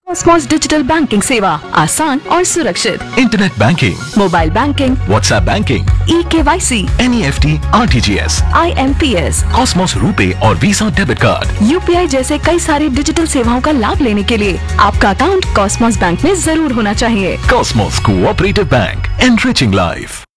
Cosmos digital banking सेवा आसान और सुरक्षित। Internet banking, mobile banking, WhatsApp banking, eKYC, NEFT, RTGS, IMPS, Cosmos RuPay और वीजा डेबिट कार्ड, UPI जैसे कई सारी डिजिटल सेवाओं का लाभ लेने के लिए आपका अकाउंट कॉस्मोस बैंक में जरूर होना चाहिए। Cosmos cooperative bank, enriching life.